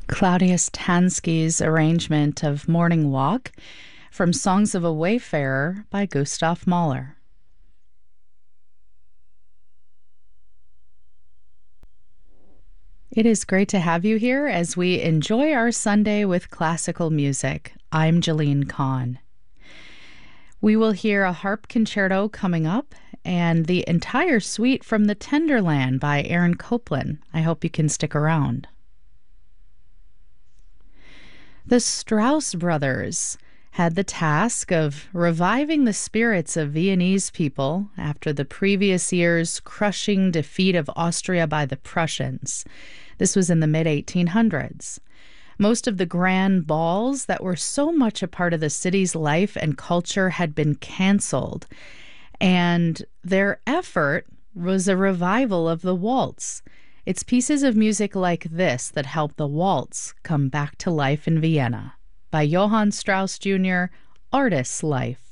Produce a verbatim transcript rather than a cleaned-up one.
Claudius Tansky's arrangement of Morning Walk from Songs of a Wayfarer by Gustav Mahler. It is great to have you here as we enjoy our Sunday with classical music. I'm Jeline Kahn. We will hear a harp concerto coming up and the entire suite from The Tenderland by Aaron Copland. I hope you can stick around. The Strauss brothers had the task of reviving the spirits of Viennese people after the previous year's crushing defeat of Austria by the Prussians. This was in the mid eighteen hundreds. Most of the grand balls that were so much a part of the city's life and culture had been canceled, and their effort was a revival of the waltz. It's pieces of music like this that help the waltz come back to life in Vienna. By Johann Strauss Junior, Artist's Life.